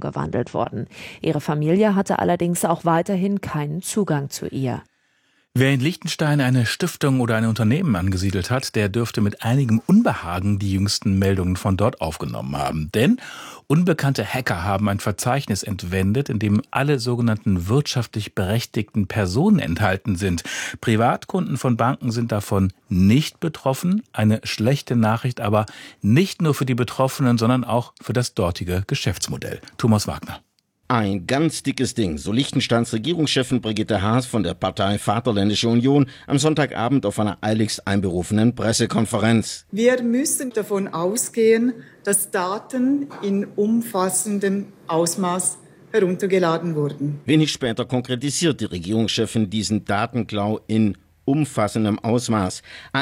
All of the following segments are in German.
umgewandelt worden. Ihre Familie hatte allerdings auch weiterhin keinen Zugang zu ihr. Wer in Liechtenstein eine Stiftung oder ein Unternehmen angesiedelt hat, der dürfte mit einigem Unbehagen die jüngsten Meldungen von dort aufgenommen haben. Denn unbekannte Hacker haben ein Verzeichnis entwendet, in dem alle sogenannten wirtschaftlich berechtigten Personen enthalten sind. Privatkunden von Banken sind davon nicht betroffen. Eine schlechte Nachricht aber nicht nur für die Betroffenen, sondern auch für das dortige Geschäftsmodell. Thomas Wagner. Ein ganz dickes Ding, so Liechtensteins Regierungschefin Brigitte Haas von der Partei Vaterländische Union am Sonntagabend auf einer eiligst einberufenen Pressekonferenz. Wir müssen davon ausgehen, dass Daten in umfassendem Ausmaß heruntergeladen wurden. Wenig später konkretisiert die Regierungschefin diesen Datenklau in umfassendem Ausmaß.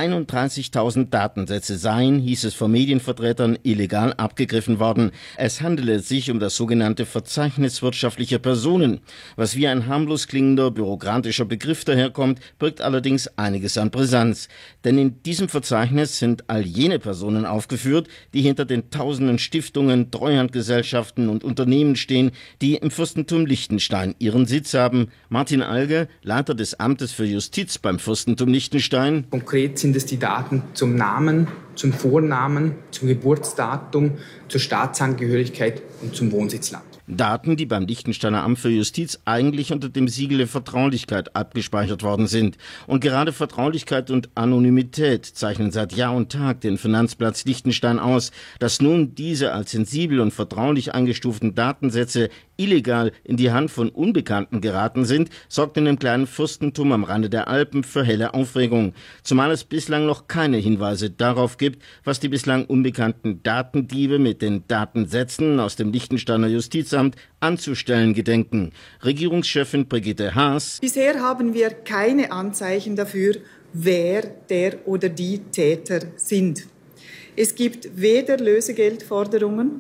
31.000 Datensätze seien, hieß es von Medienvertretern, illegal abgegriffen worden. Es handele sich um das sogenannte Verzeichnis wirtschaftlicher Personen. Was wie ein harmlos klingender bürokratischer Begriff daherkommt, birgt allerdings einiges an Brisanz. Denn in diesem Verzeichnis sind all jene Personen aufgeführt, die hinter den tausenden Stiftungen, Treuhandgesellschaften und Unternehmen stehen, die im Fürstentum Liechtenstein ihren Sitz haben. Martin Alge, Leiter des Amtes für Justiz beim Fürstentum Liechtenstein. Konkret sind es die Daten zum Namen, zum Vornamen, zum Geburtsdatum, zur Staatsangehörigkeit und zum Wohnsitzland. Daten, die beim Liechtensteiner Amt für Justiz eigentlich unter dem Siegel der Vertraulichkeit abgespeichert worden sind. Und gerade Vertraulichkeit und Anonymität zeichnen seit Jahr und Tag den Finanzplatz Liechtenstein aus. Dass nun diese als sensibel und vertraulich eingestuften Datensätze illegal in die Hand von Unbekannten geraten sind, sorgt in dem kleinen Fürstentum am Rande der Alpen für helle Aufregung. Zumal es bislang noch keine Hinweise darauf gibt, was die bislang unbekannten Datendiebe mit den Datensätzen aus dem Liechtensteiner Justizamt anzustellen gedenken. Regierungschefin Brigitte Haas. Bisher haben wir keine Anzeichen dafür, wer der oder die Täter sind. Es gibt weder Lösegeldforderungen,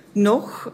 noch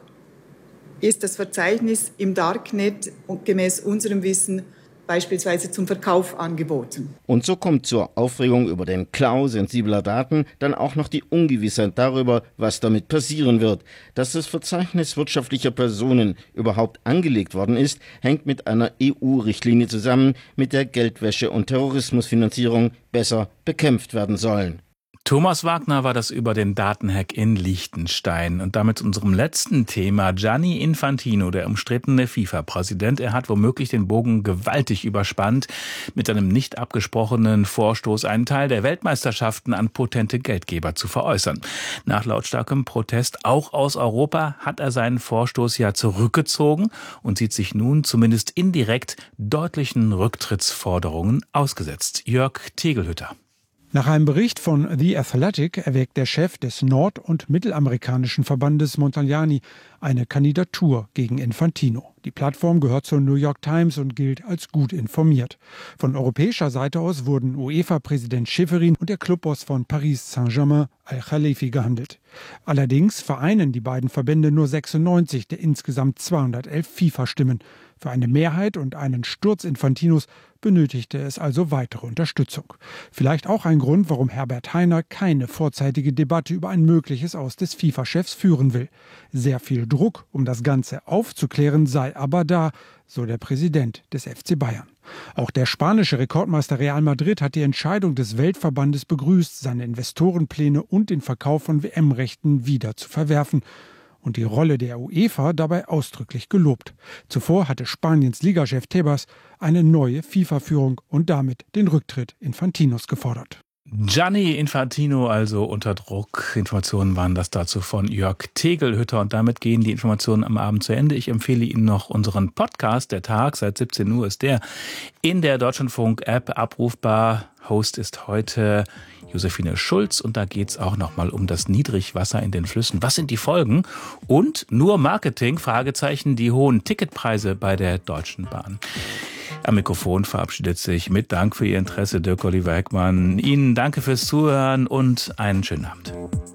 ist das Verzeichnis im Darknet gemäß unserem Wissen beispielsweise zum Verkauf angeboten. Und so kommt zur Aufregung über den Klau sensibler Daten dann auch noch die Ungewissheit darüber, was damit passieren wird. Dass das Verzeichnis wirtschaftlicher Personen überhaupt angelegt worden ist, hängt mit einer EU-Richtlinie zusammen, mit der Geldwäsche und Terrorismusfinanzierung besser bekämpft werden sollen. Thomas Wagner war das über den Datenhack in Liechtenstein. Und damit zu unserem letzten Thema. Gianni Infantino, der umstrittene FIFA-Präsident, er hat womöglich den Bogen gewaltig überspannt, mit einem nicht abgesprochenen Vorstoß einen Teil der Weltmeisterschaften an potente Geldgeber zu veräußern. Nach lautstarkem Protest auch aus Europa hat er seinen Vorstoß ja zurückgezogen und sieht sich nun zumindest indirekt deutlichen Rücktrittsforderungen ausgesetzt. Jörg Tegelhütter. Nach einem Bericht von The Athletic erwägt der Chef des nord- und mittelamerikanischen Verbandes Montagnani eine Kandidatur gegen Infantino. Die Plattform gehört zur New York Times und gilt als gut informiert. Von europäischer Seite aus wurden UEFA-Präsident Schäferin und der Clubboss von Paris Saint-Germain Al-Khalifi gehandelt. Allerdings vereinen die beiden Verbände nur 96 der insgesamt 211 FIFA-Stimmen. Für eine Mehrheit und einen Sturz Infantinos benötigte es also weitere Unterstützung. Vielleicht auch ein Grund, warum Herbert Hainer keine vorzeitige Debatte über ein mögliches Aus des FIFA-Chefs führen will. Sehr viel Druck, um das Ganze aufzuklären, sei aber da, so der Präsident des FC Bayern. Auch der spanische Rekordmeister Real Madrid hat die Entscheidung des Weltverbandes begrüßt, seine Investorenpläne und den Verkauf von WM-Rechten wieder zu verwerfen und die Rolle der UEFA dabei ausdrücklich gelobt. Zuvor hatte Spaniens Ligachef Tebas eine neue FIFA-Führung und damit den Rücktritt Infantinos gefordert. Gianni Infantino also unter Druck. Informationen waren das dazu von Jörg Tegelhütter. Und damit gehen die Informationen am Abend zu Ende. Ich empfehle Ihnen noch unseren Podcast. Der Tag seit 17 Uhr ist der in der Deutschlandfunk-App abrufbar. Host ist heute Josephine Schulz. Und da geht es auch nochmal um das Niedrigwasser in den Flüssen. Was sind die Folgen? Und nur Marketing? Fragezeichen, die hohen Ticketpreise bei der Deutschen Bahn. Am Mikrofon verabschiedet sich mit Dank für Ihr Interesse Dirk Oliver Heckmann. Ihnen danke fürs Zuhören und einen schönen Abend.